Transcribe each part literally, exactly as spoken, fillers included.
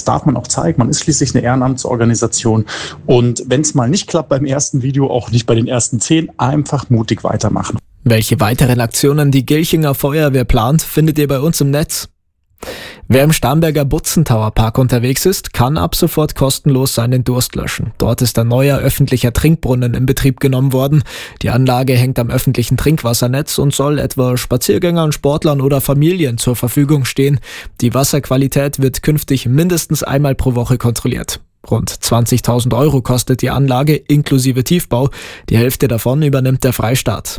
das darf man auch zeigen. Man ist schließlich eine Ehrenamtsorganisation. Und wenn es mal nicht klappt beim ersten Video, auch nicht bei den ersten zehn, einfach mutig weitermachen. Welche weiteren Aktionen die Gilchinger Feuerwehr plant, findet ihr bei uns im Netz. Wer im Starnberger Butzentauer Park unterwegs ist, kann ab sofort kostenlos seinen Durst löschen. Dort ist ein neuer öffentlicher Trinkbrunnen in Betrieb genommen worden. Die Anlage hängt am öffentlichen Trinkwassernetz und soll etwa Spaziergängern, Sportlern oder Familien zur Verfügung stehen. Die Wasserqualität wird künftig mindestens einmal pro Woche kontrolliert. Rund zwanzigtausend Euro kostet die Anlage inklusive Tiefbau. Die Hälfte davon übernimmt der Freistaat.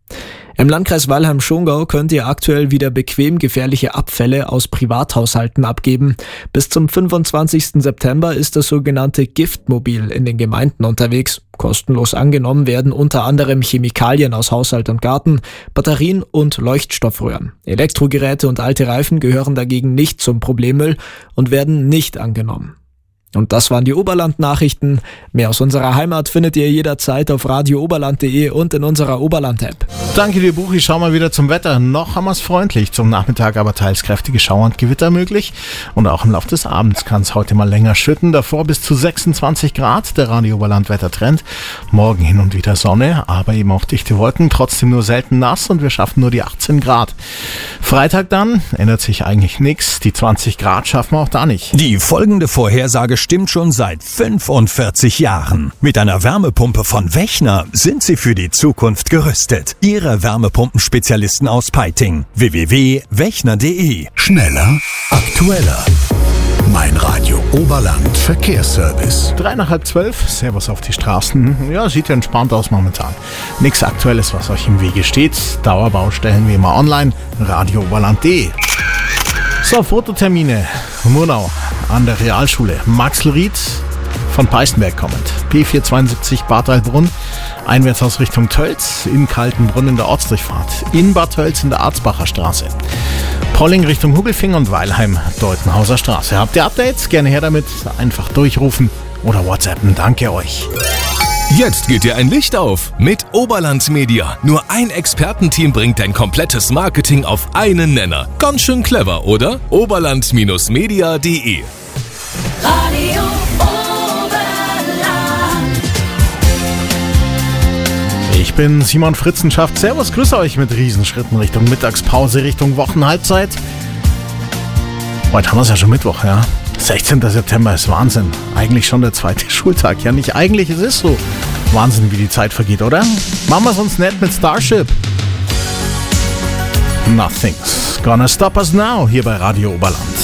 Im Landkreis Weilheim-Schongau könnt ihr aktuell wieder bequem gefährliche Abfälle aus Privathaushalten abgeben. Bis zum fünfundzwanzigsten September ist das sogenannte Giftmobil in den Gemeinden unterwegs. Kostenlos angenommen werden unter anderem Chemikalien aus Haushalt und Garten, Batterien und Leuchtstoffröhren. Elektrogeräte und alte Reifen gehören dagegen nicht zum Problemmüll und werden nicht angenommen. Und das waren die Oberland-Nachrichten. Mehr aus unserer Heimat findet ihr jederzeit auf radio oberland punkt de und in unserer Oberland-App. Danke dir, Buchi. Schau mal wieder zum Wetter. Noch haben wir es freundlich. Zum Nachmittag aber teils kräftige Schauer und Gewitter möglich. Und auch im Laufe des Abends kann es heute mal länger schütten. Davor bis zu sechsundzwanzig Grad. Der Radio Oberland-Wettertrend. Morgen hin und wieder Sonne, aber eben auch dichte Wolken. Trotzdem nur selten nass und wir schaffen nur die achtzehn Grad. Freitag dann ändert sich eigentlich nichts. Die zwanzig Grad schaffen wir auch da nicht. Die folgende Vorhersage stimmt schon seit fünfundvierzig Jahren. Mit einer Wärmepumpe von Wechner sind Sie für die Zukunft gerüstet. Ihre Wärmepumpenspezialisten aus Peiting. w w w punkt wechner punkt de. Schneller, aktueller. Mein Radio Oberland Verkehrsservice. Drei nach halb zwölf, Servus auf die Straßen. Ja, sieht ja entspannt aus momentan. Nichts Aktuelles, was euch im Wege steht. Dauerbaustellen wie immer online. radio oberland punkt de. So, Fototermine. Murnau an der Realschule. Maxl Ried von Peißenberg kommend. P vierhundertzweiundsiebzig Bad Heilbrunn. Einwärts aus Richtung Tölz. In Kaltenbrunn in der Ortsdurchfahrt. In Bad Tölz in der Arzbacher Straße. Polling Richtung Hugelfing und Weilheim Deutenhauser Straße. Habt ihr Updates? Gerne her damit. Einfach durchrufen oder WhatsAppen. Danke euch. Jetzt geht dir ein Licht auf mit Oberland Media. Nur ein Expertenteam bringt dein komplettes Marketing auf einen Nenner. Ganz schön clever, oder? oberland Media punkt de. Radio Oberland. Ich bin Simon Fritzenschaft. Servus, grüße euch mit Riesenschritten Richtung Mittagspause, Richtung Wochenhalbzeit. Heute haben wir es ja schon Mittwoch, ja. sechzehnten September ist Wahnsinn. Eigentlich schon der zweite Schultag. Ja, nicht eigentlich, es ist so. Wahnsinn, wie die Zeit vergeht, oder? Machen wir es uns nett mit Starship. Nothing's gonna stop us now hier bei Radio Oberland.